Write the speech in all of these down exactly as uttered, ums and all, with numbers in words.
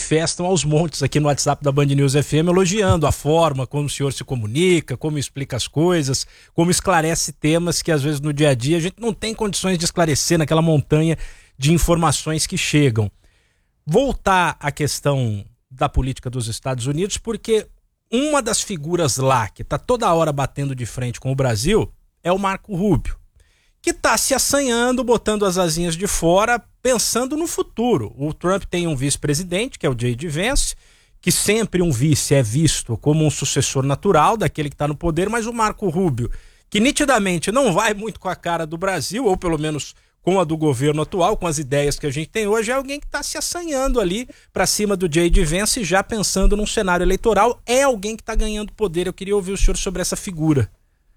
manifestam aos montes aqui no WhatsApp da Band News F M, elogiando a forma como o senhor se comunica, como explica as coisas, como esclarece temas que às vezes no dia a dia a gente não tem condições de esclarecer naquela montanha de informações que chegam. Voltar à questão da política dos Estados Unidos, porque uma das figuras lá que está toda hora batendo de frente com o Brasil é o Marco Rubio, que está se assanhando, botando as asinhas de fora, pensando no futuro. O Trump tem um vice-presidente, que é o J D Vance, que sempre um vice é visto como um sucessor natural daquele que está no poder, mas o Marco Rubio, que nitidamente não vai muito com a cara do Brasil, ou pelo menos com a do governo atual, com as ideias que a gente tem hoje, é alguém que está se assanhando ali para cima do J D Vance, já pensando num cenário eleitoral, é alguém que está ganhando poder. Eu queria ouvir o senhor sobre essa figura.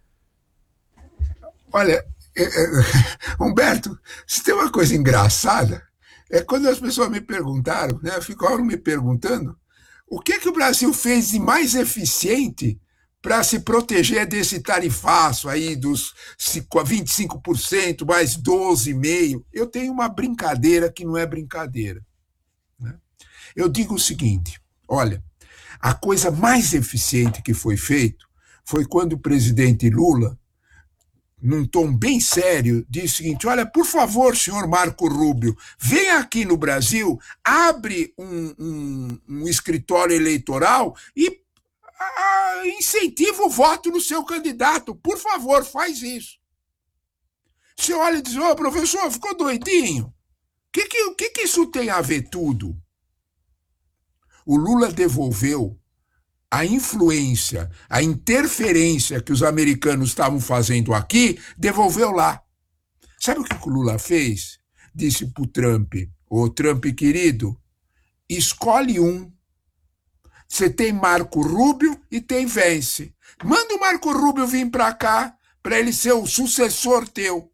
Olha, é, é, Humberto, se tem uma coisa engraçada, é quando as pessoas me perguntaram, né, ficaram me perguntando, o que, que o Brasil fez de mais eficiente para se proteger desse tarifaço aí dos vinte e cinco por cento mais doze vírgula cinco por cento. Eu tenho uma brincadeira que não é brincadeira, né? Eu digo o seguinte, olha, a coisa mais eficiente que foi feito foi quando o presidente Lula, num tom bem sério, disse o seguinte, olha, por favor, senhor Marco Rubio, venha aqui no Brasil, abre um, um, um escritório eleitoral e ah, incentiva o voto no seu candidato. Por favor, faz isso. Você olha e diz, ô, oh, professor, ficou doidinho? O que que, que que isso tem a ver tudo? O Lula devolveu a influência, a interferência que os americanos estavam fazendo aqui, devolveu lá. Sabe o que o Lula fez? Disse para o Trump, ô Trump querido, escolhe um. Você tem Marco Rubio e tem Vance. Manda o Marco Rubio vir para cá, para ele ser o sucessor teu.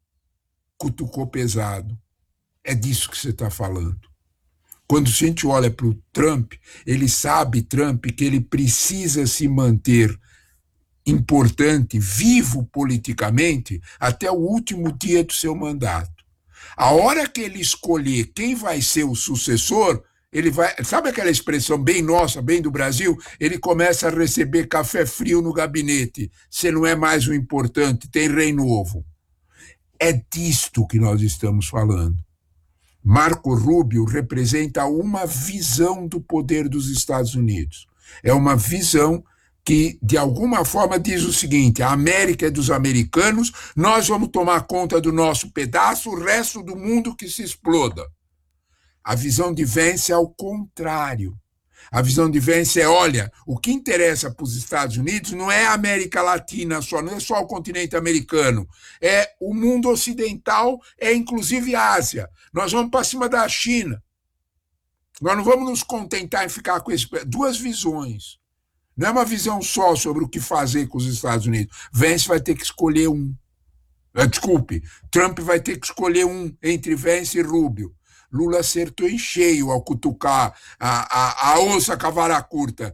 Cutucou pesado. É disso que você está falando. Quando a gente olha para o Trump, ele sabe, Trump, que ele precisa se manter importante, vivo politicamente, até o último dia do seu mandato. A hora que ele escolher quem vai ser o sucessor, ele vai, sabe aquela expressão bem nossa, bem do Brasil? Ele começa a receber café frio no gabinete. Você não é mais o importante, tem rei novo. É disto que nós estamos falando. Marco Rubio representa uma visão do poder dos Estados Unidos. É uma visão que, de alguma forma, diz o seguinte, a América é dos americanos, nós vamos tomar conta do nosso pedaço, o resto do mundo que se exploda. A visão de Vance é ao contrário. A visão de Vance é, olha, o que interessa para os Estados Unidos não é a América Latina só, não é só o continente americano, é o mundo ocidental, é inclusive a Ásia. Nós vamos para cima da China. Nós não vamos nos contentar em ficar com esse... Duas visões. Não é uma visão só sobre o que fazer com os Estados Unidos. Vance vai ter que escolher um. Desculpe, Trump vai ter que escolher um entre Vance e Rubio. Lula acertou em cheio ao cutucar a, a, a onça com a vara curta.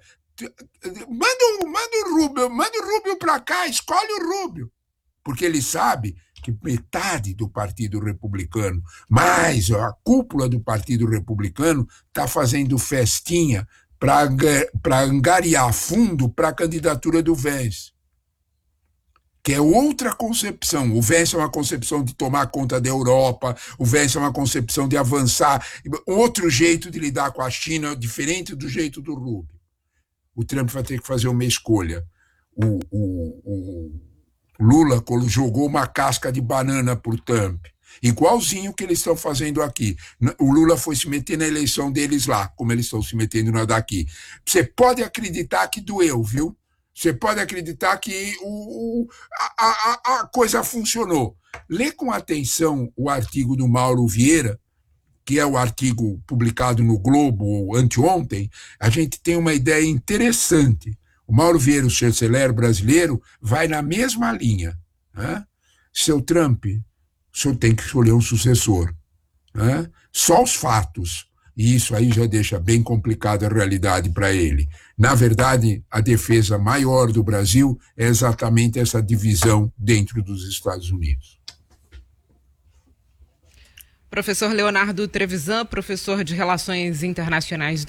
Manda, manda o Rubio, manda o Rubio para cá, escolhe o Rubio. Porque ele sabe que metade do Partido Republicano, mais a cúpula do Partido Republicano, está fazendo festinha para angariar fundo para a candidatura do Vance. Que é outra concepção. O Vance é uma concepção de tomar conta da Europa, o Vance é uma concepção de avançar, outro jeito de lidar com a China, diferente do jeito do Rubio. O Trump vai ter que fazer uma escolha. O, o, o Lula jogou uma casca de banana para o Trump, igualzinho que eles estão fazendo aqui. O Lula foi se meter na eleição deles lá, como eles estão se metendo na daqui. Você pode acreditar que doeu, viu? Você pode acreditar que o, a, a, a coisa funcionou. Lê com atenção o artigo do Mauro Vieira, que é o artigo publicado no Globo anteontem. A gente tem uma ideia interessante. O Mauro Vieira, o chanceler brasileiro, vai na mesma linha, né? Seu Trump, o senhor tem que escolher um sucessor, né? Só os fatos. E isso aí já deixa bem complicada a realidade para ele. Na verdade, a defesa maior do Brasil é exatamente essa divisão dentro dos Estados Unidos. Professor Leonardo Trevisan, professor de Relações Internacionais